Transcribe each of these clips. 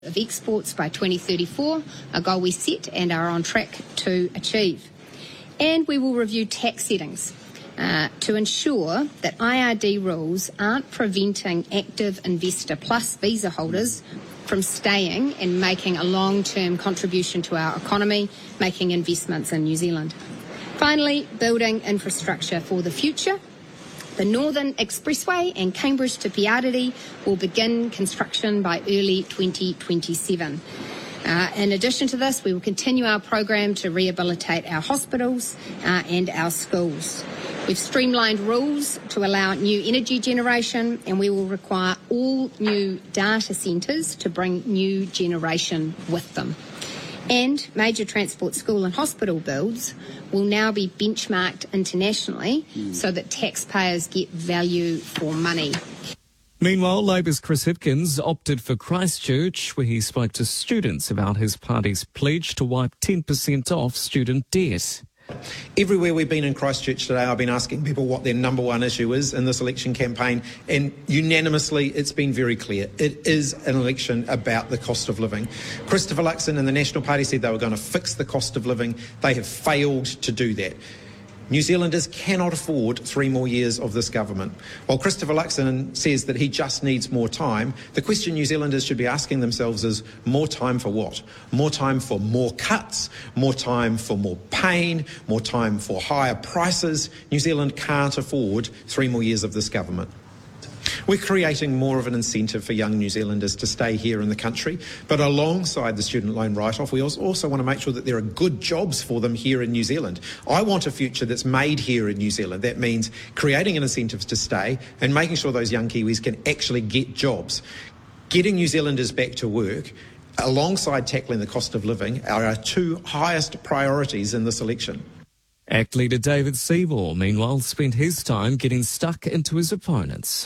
of exports by 2034, a goal we set and are on track to achieve. And we will review tax settings to ensure that IRD rules aren't preventing active Investor Plus visa holders from staying and making a long-term contribution to our economy, making investments in New Zealand. Finally, building infrastructure for the future. The Northern Expressway and Cambridge to Piariri will begin construction by early 2027. In addition to this, we will continue our program to rehabilitate our hospitals and our schools. We've streamlined rules to allow new energy generation, and we will require all new data centres to bring new generation with them. And major transport, school and hospital builds will now be benchmarked internationally so that taxpayers get value for money. Meanwhile, Labour's Chris Hipkins opted for Christchurch, where he spoke to students about his party's pledge to wipe 10% off student debt. Everywhere we've been in Christchurch today, I've been asking people what their number one issue is in this election campaign, and unanimously it's been very clear. It is an election about the cost of living. Christopher Luxon and the National Party said they were going to fix the cost of living. They have failed to do that. New Zealanders cannot afford 3 more years of this government. While Christopher Luxon says that he just needs more time, the question New Zealanders should be asking themselves is, more time for what? More time for more cuts, more time for more pain, more time for higher prices. New Zealand can't afford 3 more years of this government. We're creating more of an incentive for young New Zealanders to stay here in the country, but alongside the student loan write-off, we also want to make sure that there are good jobs for them here in New Zealand. I want a future that's made here in New Zealand. That means creating an incentive to stay and making sure those young Kiwis can actually get jobs. Getting New Zealanders back to work, alongside tackling the cost of living, are our 2 highest priorities in this election. ACT leader David Seymour, meanwhile, spent his time getting stuck into his opponents.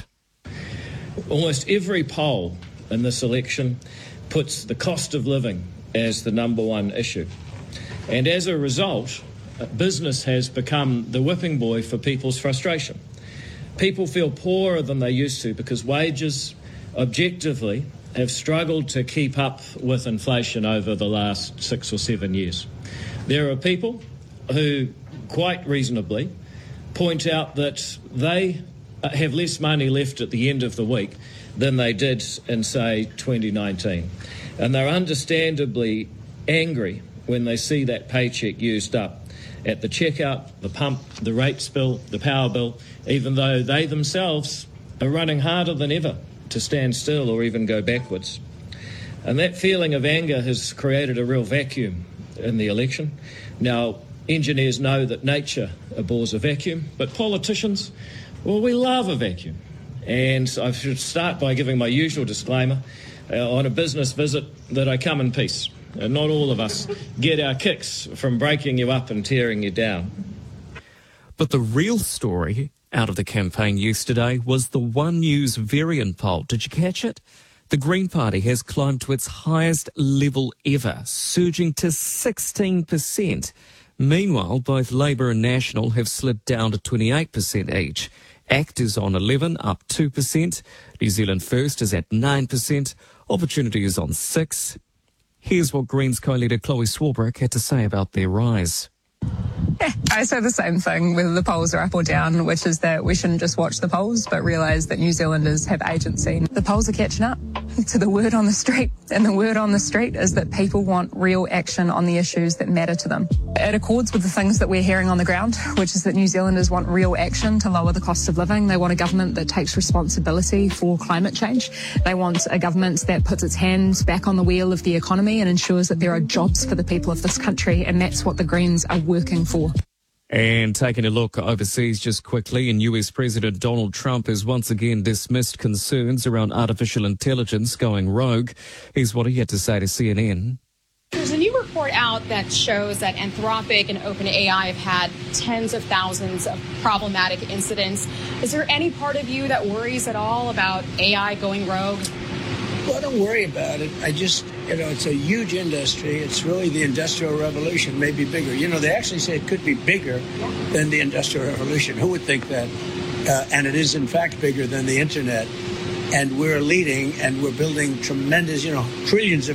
Almost every poll in this election puts the cost of living as the number one issue. And as a result, business has become the whipping boy for people's frustration. People feel poorer than they used to because wages, objectively, have struggled to keep up with inflation over the last 6 or 7 years. There are people who, quite reasonably, point out that they have less money left at the end of the week than they did in, say, 2019. And they're understandably angry when they see that paycheck used up at the checkout, the pump, the rates bill, the power bill, even though they themselves are running harder than ever to stand still or even go backwards. And that feeling of anger has created a real vacuum in the election. Now, engineers know that nature abhors a vacuum, but politicians, well, we love a vacuum. And I should start by giving my usual disclaimer on a business visit that I come in peace. And not all of us get our kicks from breaking you up and tearing you down. But the real story out of the campaign yesterday was the One News variant poll. Did you catch it? The Green Party has climbed to its highest level ever, surging to 16%. Meanwhile, both Labour and National have slipped down to 28% each. ACT is on 11, up 2%. New Zealand First is at 9%. Opportunity is on 6%. Here's what Greens co-leader Chloe Swarbrick had to say about their rise. Yeah, I say the same thing whether the polls are up or down, which is that we shouldn't just watch the polls, but realise that New Zealanders have agency. The polls are catching up to the word on the street, and the word on the street is that people want real action on the issues that matter to them. It accords with the things that we're hearing on the ground, which is that New Zealanders want real action to lower the cost of living. They want a government that takes responsibility for climate change. They want a government that puts its hands back on the wheel of the economy and ensures that there are jobs for the people of this country, and that's what the Greens are working for. And taking a look overseas just quickly, and US President Donald Trump has once again dismissed concerns around artificial intelligence going rogue. Here's what he had to say to CNN. There's a new report out that shows that Anthropic and OpenAI have had tens of thousands of problematic incidents. Is there any part of you that worries at all about AI going rogue? Well, I don't worry about it. I just, it's a huge industry. It's really the Industrial Revolution, maybe bigger. They actually say it could be bigger than the Industrial Revolution. Who would think that? And it is, in fact, bigger than the Internet. and we're leading, and we're building tremendous, trillions of